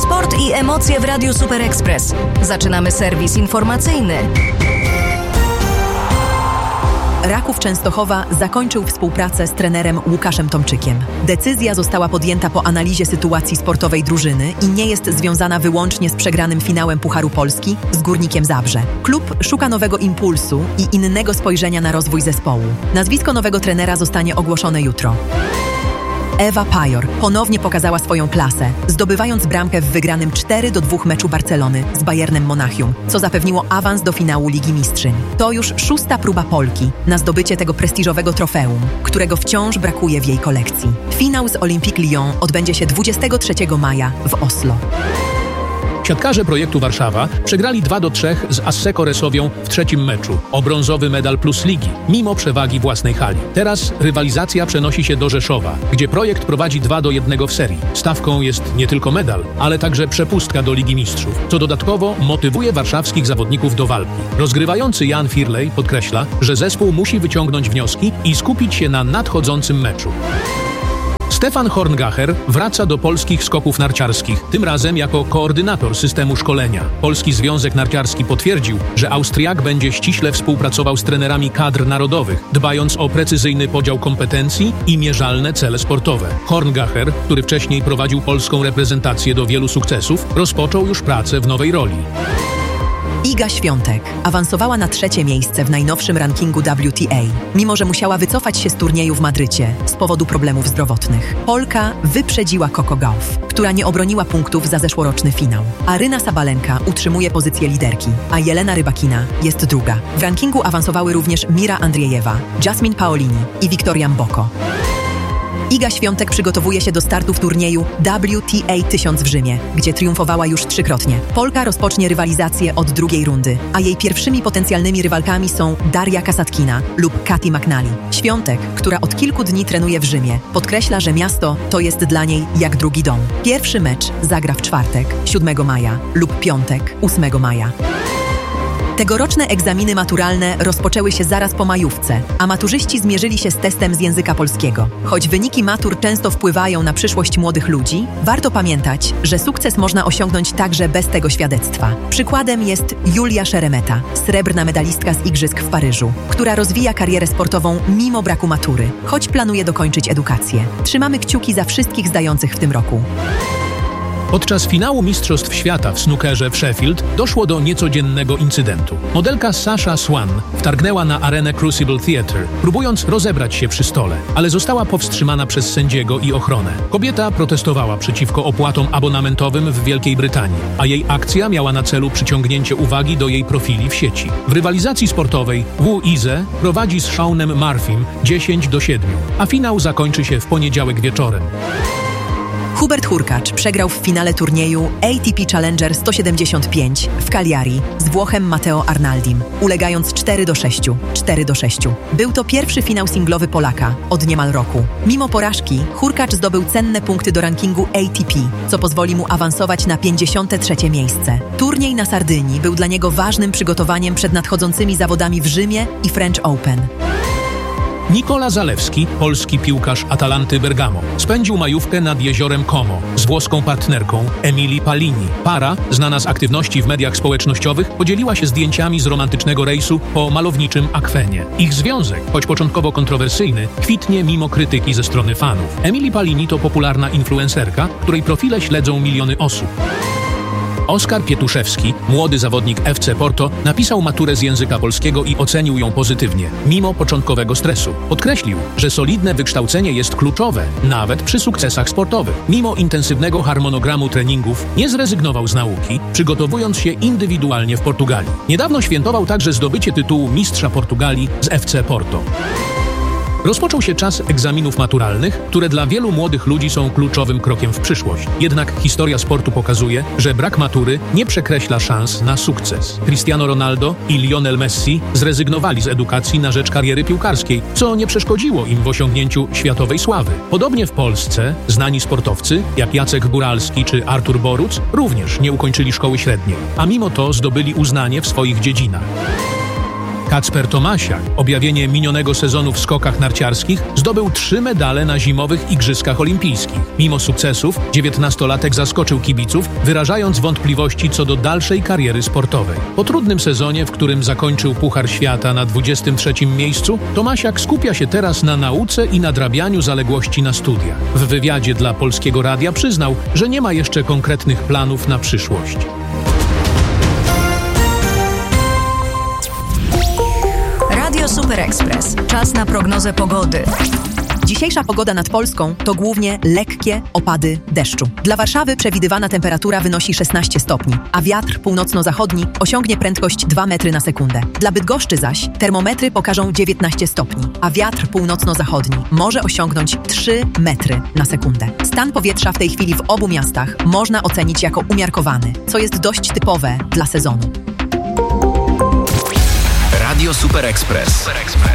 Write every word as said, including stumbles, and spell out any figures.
Sport i emocje w Radiu Super Express. Zaczynamy serwis informacyjny. Raków Częstochowa zakończył współpracę z trenerem Łukaszem Tomczykiem. Decyzja została podjęta po analizie sytuacji sportowej drużyny i nie jest związana wyłącznie z przegranym finałem Pucharu Polski z Górnikiem Zabrze. Klub szuka nowego impulsu i innego spojrzenia na rozwój zespołu. Nazwisko nowego trenera zostanie ogłoszone jutro. Ewa Pajor ponownie pokazała swoją klasę, zdobywając bramkę w wygranym cztery do dwóch meczu Barcelony z Bayernem Monachium, co zapewniło awans do finału Ligi Mistrzyń. To już szósta próba Polki na zdobycie tego prestiżowego trofeum, którego wciąż brakuje w jej kolekcji. Finał z Olympique Lyon odbędzie się dwudziestego trzeciego maja w Oslo. Siatkarze projektu Warszawa przegrali dwa do trzech z Asseko Resowią w trzecim meczu o brązowy medal plus ligi, mimo przewagi własnej hali. Teraz rywalizacja przenosi się do Rzeszowa, gdzie projekt prowadzi dwa do jednego w serii. Stawką jest nie tylko medal, ale także przepustka do Ligi Mistrzów, co dodatkowo motywuje warszawskich zawodników do walki. Rozgrywający Jan Firlej podkreśla, że zespół musi wyciągnąć wnioski i skupić się na nadchodzącym meczu. Stefan Horngacher wraca do polskich skoków narciarskich, tym razem jako koordynator systemu szkolenia. Polski Związek Narciarski potwierdził, że Austriak będzie ściśle współpracował z trenerami kadr narodowych, dbając o precyzyjny podział kompetencji i mierzalne cele sportowe. Horngacher, który wcześniej prowadził polską reprezentację do wielu sukcesów, rozpoczął już pracę w nowej roli. Iga Świątek awansowała na trzecie miejsce w najnowszym rankingu W T A, mimo że musiała wycofać się z turnieju w Madrycie z powodu problemów zdrowotnych. Polka wyprzedziła Coco Gauff, która nie obroniła punktów za zeszłoroczny finał. Aryna Sabalenka utrzymuje pozycję liderki, a Jelena Rybakina jest druga. W rankingu awansowały również Mira Andriejewa, Jasmine Paolini i Wiktoria Mboko. Iga Świątek przygotowuje się do startu w turnieju W T A tysiąc w Rzymie, gdzie triumfowała już trzykrotnie. Polka rozpocznie rywalizację od drugiej rundy, a jej pierwszymi potencjalnymi rywalkami są Daria Kasatkina lub Katy McNally. Świątek, która od kilku dni trenuje w Rzymie, podkreśla, że miasto to jest dla niej jak drugi dom. Pierwszy mecz zagra w czwartek, siódmego maja lub piątek, ósmego maja. Tegoroczne egzaminy maturalne rozpoczęły się zaraz po majówce, a maturzyści zmierzyli się z testem z języka polskiego. Choć wyniki matur często wpływają na przyszłość młodych ludzi, warto pamiętać, że sukces można osiągnąć także bez tego świadectwa. Przykładem jest Julia Szeremeta, srebrna medalistka z Igrzysk w Paryżu, która rozwija karierę sportową mimo braku matury, choć planuje dokończyć edukację. Trzymamy kciuki za wszystkich zdających w tym roku. Podczas finału Mistrzostw Świata w snookerze w Sheffield doszło do niecodziennego incydentu. Modelka Sasha Swan wtargnęła na arenę Crucible Theatre, próbując rozebrać się przy stole, ale została powstrzymana przez sędziego i ochronę. Kobieta protestowała przeciwko opłatom abonamentowym w Wielkiej Brytanii, a jej akcja miała na celu przyciągnięcie uwagi do jej profili w sieci. W rywalizacji sportowej Wu Ize prowadzi z Seanem Murphym dziesięć do siedmiu, a finał zakończy się w poniedziałek wieczorem. Hubert Hurkacz przegrał w finale turnieju A T P Challenger sto siedemdziesiąt pięć w Cagliari z Włochem Matteo Arnaldim, ulegając cztery do sześciu, cztery do sześciu. Był to pierwszy finał singlowy Polaka od niemal roku. Mimo porażki, Hurkacz zdobył cenne punkty do rankingu A T P, co pozwoli mu awansować na pięćdziesiąte trzecie miejsce. Turniej na Sardynii był dla niego ważnym przygotowaniem przed nadchodzącymi zawodami w Rzymie i French Open. Nikola Zalewski, polski piłkarz Atalanty Bergamo, spędził majówkę nad jeziorem Como z włoską partnerką Emily Palini. Para, znana z aktywności w mediach społecznościowych, podzieliła się zdjęciami z romantycznego rejsu po malowniczym akwenie. Ich związek, choć początkowo kontrowersyjny, kwitnie mimo krytyki ze strony fanów. Emily Palini to popularna influencerka, której profile śledzą miliony osób. Oskar Pietuszewski, młody zawodnik F C Porto, napisał maturę z języka polskiego i ocenił ją pozytywnie, mimo początkowego stresu. Podkreślił, że solidne wykształcenie jest kluczowe, nawet przy sukcesach sportowych. Mimo intensywnego harmonogramu treningów nie zrezygnował z nauki, przygotowując się indywidualnie w Portugalii. Niedawno świętował także zdobycie tytułu mistrza Portugalii z F C Porto. Rozpoczął się czas egzaminów maturalnych, które dla wielu młodych ludzi są kluczowym krokiem w przyszłość. Jednak historia sportu pokazuje, że brak matury nie przekreśla szans na sukces. Cristiano Ronaldo i Lionel Messi zrezygnowali z edukacji na rzecz kariery piłkarskiej, co nie przeszkodziło im w osiągnięciu światowej sławy. Podobnie w Polsce znani sportowcy, jak Jacek Góralski czy Artur Boruc, również nie ukończyli szkoły średniej, a mimo to zdobyli uznanie w swoich dziedzinach. Kacper Tomasiak, objawienie minionego sezonu w skokach narciarskich, zdobył trzy medale na zimowych Igrzyskach Olimpijskich. Mimo sukcesów, dziewiętnastolatek zaskoczył kibiców, wyrażając wątpliwości co do dalszej kariery sportowej. Po trudnym sezonie, w którym zakończył Puchar Świata na dwudziestym trzecim miejscu, Tomasiak skupia się teraz na nauce i nadrabianiu zaległości na studiach. W wywiadzie dla Polskiego Radia przyznał, że nie ma jeszcze konkretnych planów na przyszłość. Radio Super Express. Czas na prognozę pogody. Dzisiejsza pogoda nad Polską to głównie lekkie opady deszczu. Dla Warszawy przewidywana temperatura wynosi szesnaście stopni, a wiatr północno-zachodni osiągnie prędkość dwa metry na sekundę. Dla Bydgoszczy zaś termometry pokażą dziewiętnaście stopni, a wiatr północno-zachodni może osiągnąć trzy metry na sekundę. Stan powietrza w tej chwili w obu miastach można ocenić jako umiarkowany, co jest dość typowe dla sezonu. Radio Super Express.